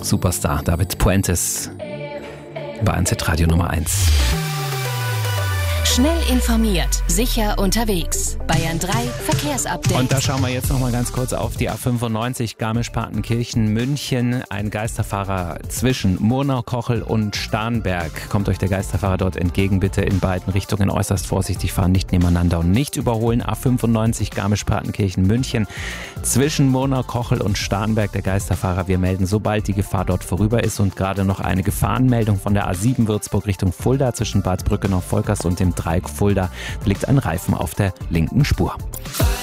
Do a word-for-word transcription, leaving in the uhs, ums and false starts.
Superstar David Puentes bei A N Z Radio Nummer eins. Schnell informiert, sicher unterwegs. Bayern drei Verkehrsupdate. Und da schauen wir jetzt noch mal ganz kurz auf die A fünfundneunzig Garmisch-Partenkirchen München. Ein Geisterfahrer zwischen Murnau, Kochel und Starnberg. Kommt euch der Geisterfahrer dort entgegen, bitte in beiden Richtungen äußerst vorsichtig fahren, nicht nebeneinander und nicht überholen. A fünfundneunzig Garmisch-Partenkirchen München zwischen Murnau, Kochel und Starnberg. Der Geisterfahrer, wir melden, sobald die Gefahr dort vorüber ist. Und gerade noch eine Gefahrenmeldung von der A sieben Würzburg Richtung Fulda zwischen Bad Brückenau-Volkers und dem Dreieck Fulda. Da liegt ein Reifen auf der linken Spur.